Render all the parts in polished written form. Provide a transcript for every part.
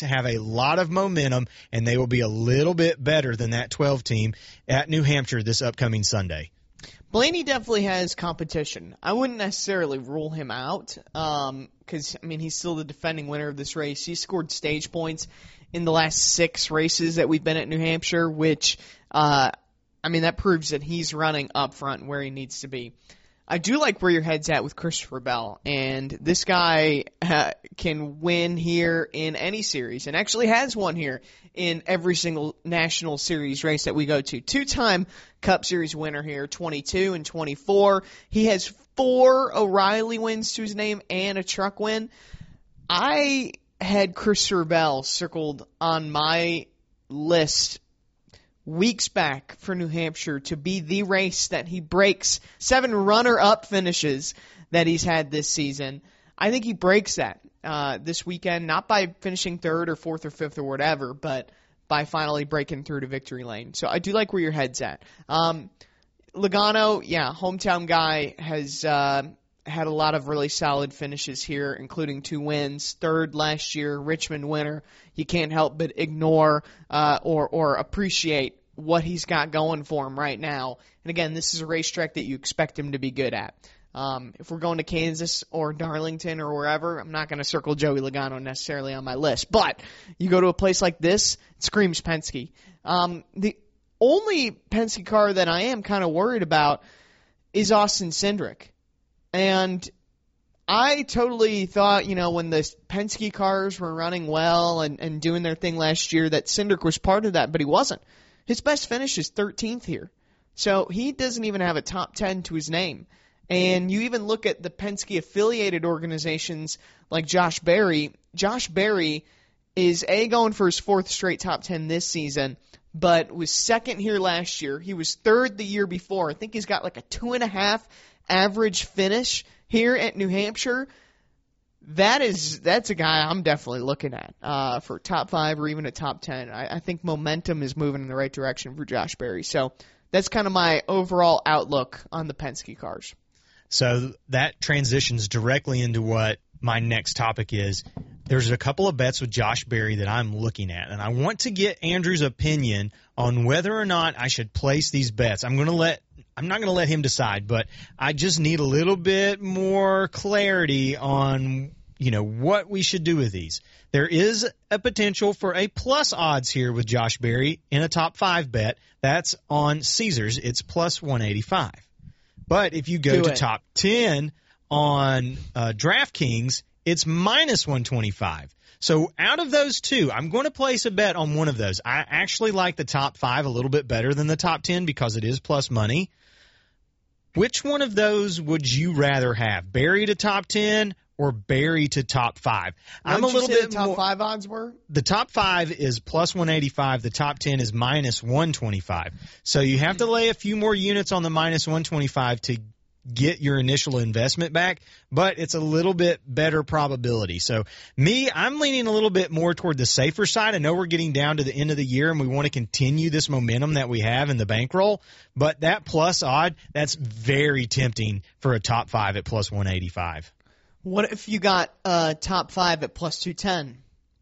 have a lot of momentum, and they will be a little bit better than that 12 team at New Hampshire this upcoming Sunday. Blaney definitely has competition. I wouldn't necessarily rule him out because, he's still the defending winner of this race. He scored stage points in the last 6 races that we've been at New Hampshire, which, that proves that he's running up front where he needs to be. I do like where your head's at with Christopher Bell, and this guy can win here in any series, and actually has won here in every single national series race that we go to. 2-time Cup Series winner here, 22 and 24. He has 4 O'Reilly wins to his name and a truck win. I had Christopher Bell circled on my list weeks back for New Hampshire to be the race that he breaks 7 runner-up finishes that he's had this season. I think he breaks that this weekend, not by finishing 3rd or 4th or 5th or whatever, but by finally breaking through to victory lane. So I do like where your head's at. Logano, hometown guy, has had a lot of really solid finishes here, including 2 wins. 3rd last year, Richmond winner. You can't help but ignore or appreciate what he's got going for him right now. And again, this is a racetrack that you expect him to be good at. If we're going to Kansas or Darlington or wherever, I'm not going to circle Joey Logano necessarily on my list. But you go to a place like this, it screams Penske. The only Penske car that I am kind of worried about is Austin Cindric. And I totally thought, when the Penske cars were running well and doing their thing last year, that Cindric was part of that, but he wasn't. His best finish is 13th here. So he doesn't even have a top 10 to his name. And you even look at the Penske-affiliated organizations like Josh Berry. Josh Berry is, going for his 4th straight top 10 this season, but was 2nd here last year. He was 3rd the year before. I think he's got like a 2.5 average finish here at New Hampshire. That's a guy I'm definitely looking at for top 5 or even a top 10. I think momentum is moving in the right direction for Josh Berry. So that's kind of my overall outlook on the Penske cars. So that transitions directly into what my next topic is. There's a couple of bets with Josh Berry that I'm looking at, and I want to get Andrew's opinion on whether or not I should place these bets. I'm not going to let him decide, but I just need a little bit more clarity on, what we should do with these. There is a potential for a plus odds here with Josh Berry in a top 5 bet. That's on Caesars. It's plus 185. But if you go to top 10 on DraftKings, it's minus 125. So out of those 2, I'm going to place a bet on one of those. I actually like the top 5 a little bit better than the top 10 because it is plus money. Which one of those would you rather have? Berry to top 10 or Berry to top 5? I'm a little bit the top 5 odds were? The top 5 is plus 185. The top 10 is minus 125. So you have to lay a few more units on the minus 125 to get your initial investment back, but it's a little bit better probability. So I'm leaning a little bit more toward the safer side. I know we're getting down to the end of the year and we want to continue this momentum that we have in the bankroll, but that plus odd, that's very tempting for a top 5 at plus 185. What if you got top 5 at plus 210?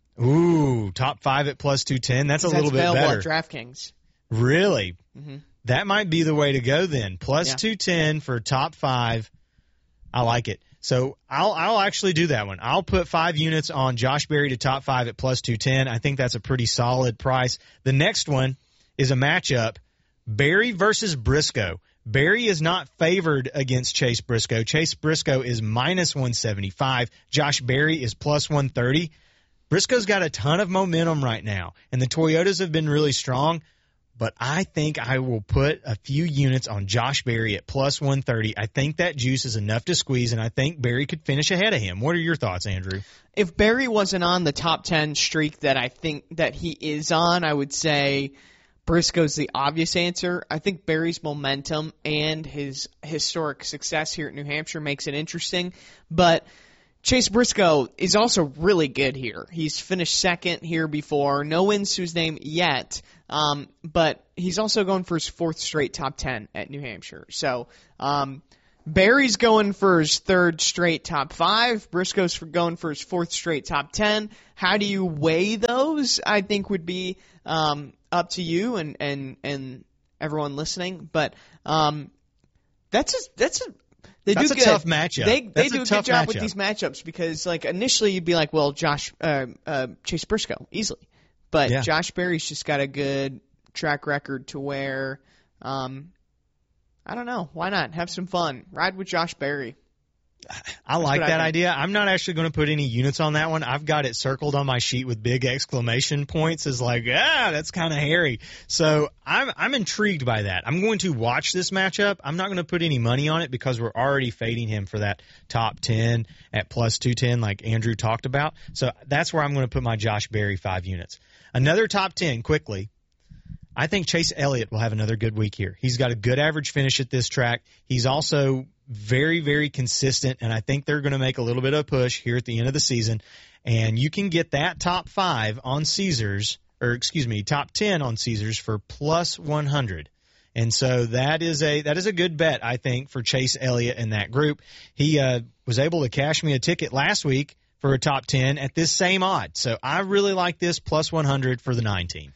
Ooh, top 5 at plus 210? That's a little bit better. That's available at DraftKings. Really? Mm-hmm. That might be the way to go then. Plus 210 for top 5. I like it. So I'll actually do that one. I'll put 5 units on Josh Berry to top 5 at plus 210. I think that's a pretty solid price. The next one is a matchup, Berry versus Briscoe. Berry is not favored against Chase Briscoe. Chase Briscoe is minus 175. Josh Berry is plus 130. Briscoe's got a ton of momentum right now, and the Toyotas have been really strong. But I think I will put a few units on Josh Berry at plus 130. I think that juice is enough to squeeze, and I think Berry could finish ahead of him. What are your thoughts, Andrew? If Berry wasn't on the top 10 streak that I think that he is on, I would say Briscoe's the obvious answer. I think Berry's momentum and his historic success here at New Hampshire makes it interesting. But Chase Briscoe is also really good here. He's finished 2nd here before. No wins to his name yet. But he's also going for his 4th straight top 10 at New Hampshire. So Barry's going for his third straight top 5. Briscoe's going for his fourth straight top 10. How do you weigh those? I think would be up to you and everyone listening. But that's a tough matchup. They That's do a good job with these matchups because like initially you'd be like, well, Chase Briscoe easily, but Yeah. Josh Berry's just got a good track record to where. I don't know. Why not? Have some fun. Ride with Josh Berry. I like that idea. I'm not actually going to put any units on that one. I've got it circled on my sheet with big exclamation points as like, that's kind of hairy. So I'm intrigued by that. I'm going to watch this matchup. I'm not going to put any money on it because we're already fading him for that top 10 at plus 210 like Andrew talked about. So that's where I'm going to put my Josh Berry 5 units. Another top 10 quickly. I think Chase Elliott will have another good week here. He's got a good average finish at this track. He's also very, very consistent, and I think they're going to make a little bit of a push here at the end of the season. And you can get that top 5 on Caesars, top 10 on Caesars for plus 100. And so that is a good bet, I think, for Chase Elliott and that group. He was able to cash me a ticket last week for a top 10 at this same odd. So I really like this plus 100 for the 9 team.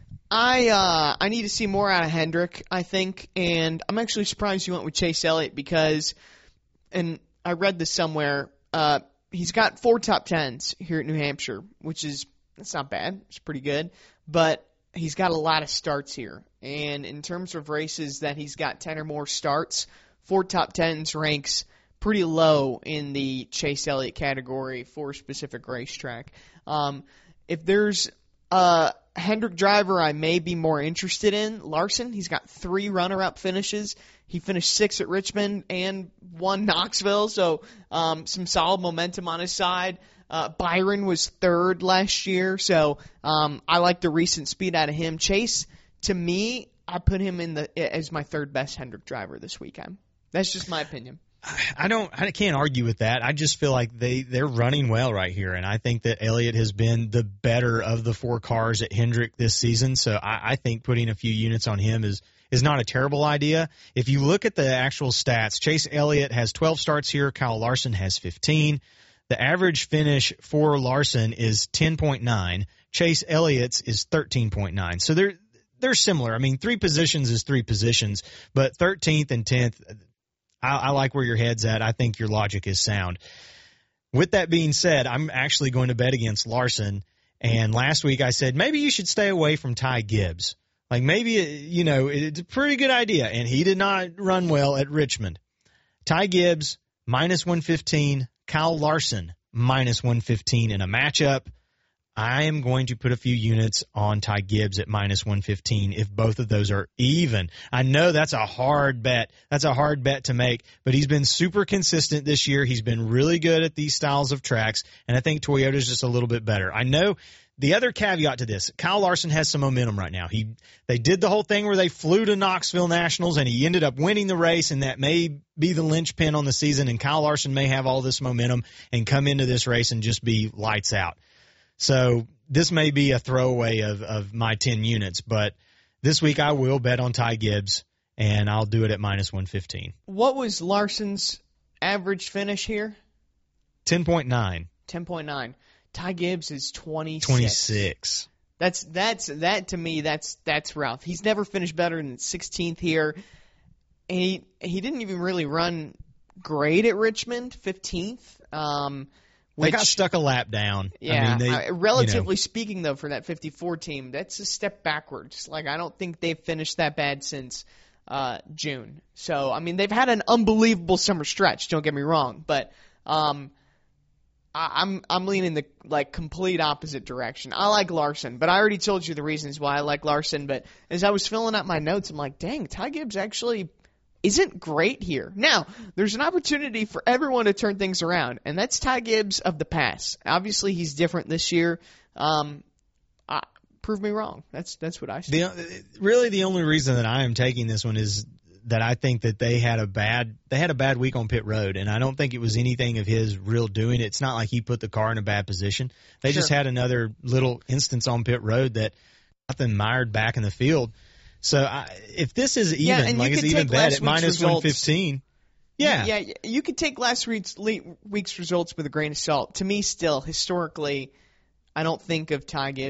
I need to see more out of Hendrick, I think, and I'm actually surprised you went with Chase Elliott because, and I read this somewhere, he's got 4 top 10s here at New Hampshire, that's not bad, it's pretty good, but he's got a lot of starts here, and in terms of races that he's got 10 or more starts, 4 top 10s ranks pretty low in the Chase Elliott category for a specific racetrack. If there's Hendrick driver I may be more interested in, Larson. He's got 3 runner-up finishes. He finished 6th at Richmond and 1 Knoxville, so some solid momentum on his side. Byron was 3rd last year, so I like the recent speed out of him. Chase, to me, I put him as my 3rd best Hendrick driver this weekend. That's just my opinion. I can't argue with that. I just feel like they're running well right here, and I think that Elliott has been the better of the 4 cars at Hendrick this season. So I think putting a few units on him is not a terrible idea. If you look at the actual stats, Chase Elliott has 12 starts here. Kyle Larson has 15. The average finish for Larson is 10.9. Chase Elliott's is 13.9. So they're similar. I mean, 3 positions is 3 positions, but 13th and 10th. I like where your head's at. I think your logic is sound. With that being said, I'm actually going to bet against Larson. And last week I said, maybe you should stay away from Ty Gibbs. Like maybe, it's a pretty good idea. And he did not run well at Richmond. Ty Gibbs, minus 115. Kyle Larson, minus 115 in a matchup. I am going to put a few units on Ty Gibbs at minus 115 if both of those are even. I know that's a hard bet. That's a hard bet to make, but he's been super consistent this year. He's been really good at these styles of tracks, and I think Toyota's just a little bit better. I know the other caveat to this, Kyle Larson has some momentum right now. They did the whole thing where they flew to Knoxville Nationals, and he ended up winning the race, and that may be the linchpin on the season, and Kyle Larson may have all this momentum and come into this race and just be lights out. So this may be a throwaway of my 10 units, but this week I will bet on Ty Gibbs, and I'll do it at minus 115. What was Larson's average finish here? 10.9. 10.9. Ty Gibbs is 26. 26. That to me, that's rough. He's never finished better than 16th here. And he didn't even really run great at Richmond, 15th. They got stuck a lap down. Yeah, I mean, relatively speaking, though, for that 54 team, that's a step backwards. Like, I don't think they've finished that bad since June. So, I mean, they've had an unbelievable summer stretch. Don't get me wrong, but I'm leaning the complete opposite direction. I like Larson, but I already told you the reasons why I like Larson. But as I was filling out my notes, I'm like, dang, Ty Gibbs actually isn't great here. Now, there's an opportunity for everyone to turn things around, and that's Ty Gibbs of the past. Obviously, he's different this year. Prove me wrong. That's what I say. Really, the only reason that I am taking this one is that I think that they had a bad week on pit road, and I don't think it was anything of his real doing. It's not like he put the car in a bad position. They just had another little instance on pit road that got them mired back in the field. So if this is even, like it's even bet at minus 115, Yeah, you could take last week's results with a grain of salt. To me, still, historically, I don't think of Ty Gibbs